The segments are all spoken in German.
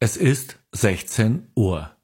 Es ist 16 Uhr.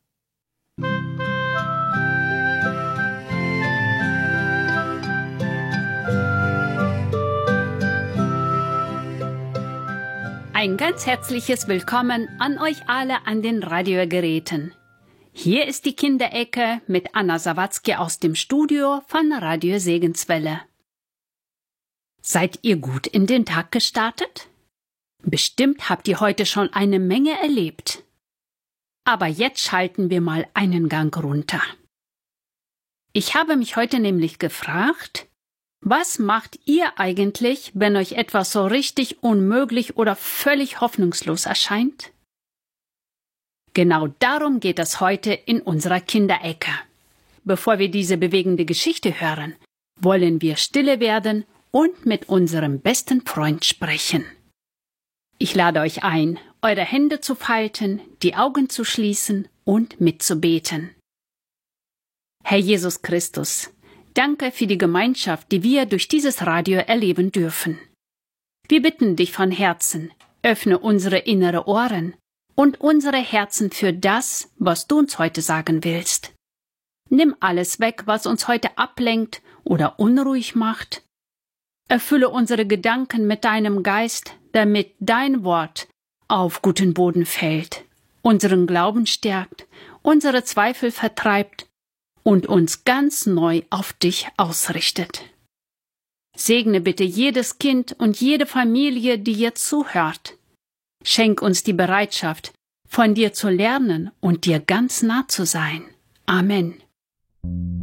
Ein ganz herzliches Willkommen an euch alle an den Radiogeräten. Hier ist die Kinderecke mit Anna Sawatzki aus dem Studio von Radio Segenswelle. Seid ihr gut in den Tag gestartet? Bestimmt habt ihr heute schon eine Menge erlebt. Aber jetzt schalten wir mal einen Gang runter. Ich habe mich heute nämlich gefragt, was macht ihr eigentlich, wenn euch etwas so richtig unmöglich oder völlig hoffnungslos erscheint? Genau darum geht es heute in unserer Kinderecke. Bevor wir diese bewegende Geschichte hören, wollen wir stille werden und mit unserem besten Freund sprechen. Ich lade euch ein, eure Hände zu falten, die Augen zu schließen und mitzubeten. Herr Jesus Christus, danke für die Gemeinschaft, die wir durch dieses Radio erleben dürfen. Wir bitten dich von Herzen, öffne unsere inneren Ohren und unsere Herzen für das, was du uns heute sagen willst. Nimm alles weg, was uns heute ablenkt oder unruhig macht. Erfülle unsere Gedanken mit deinem Geist, damit dein Wort auf guten Boden fällt, unseren Glauben stärkt, unsere Zweifel vertreibt und uns ganz neu auf dich ausrichtet. Segne bitte jedes Kind und jede Familie, die jetzt zuhört. Schenk uns die Bereitschaft, von dir zu lernen und dir ganz nah zu sein. Amen.